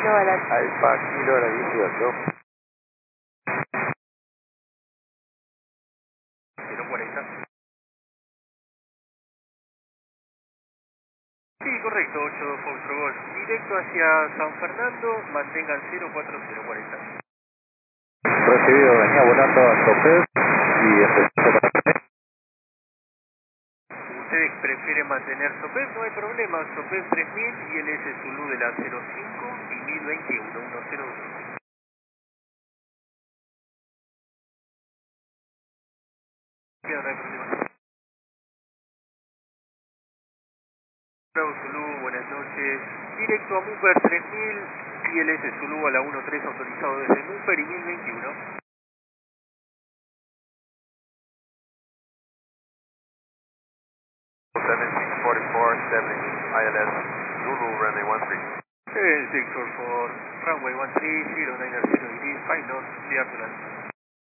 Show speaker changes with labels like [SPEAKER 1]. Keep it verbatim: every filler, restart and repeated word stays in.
[SPEAKER 1] Kilo a la...
[SPEAKER 2] Alfa Kilo a la dieciocho.
[SPEAKER 3] cero cuarenta. Sí, correcto, ocho dos Foxtrot Golf. Directo hacia San Fernando, mantengan cero cuatro cero cuarenta.
[SPEAKER 2] Recibido, venía volando a Sopep y empezó para...
[SPEAKER 3] Ustedes prefieren mantener Sopep, no hay problema. Sopep tres mil y el S Zulu de la cero cinco y mil veintiuno, uno cero dos. Queda, no hay problema. Bravo Zulu, buenas noches. Directo a Mumper tres mil y el S Zulu a la uno tres autorizado desde Mumper y mil veintiuno.
[SPEAKER 2] seventeen forty-four seventy I L S Zulu runway one three.
[SPEAKER 3] seven six four four, runway one three, zero nine zero degrees, five knots, clear to land.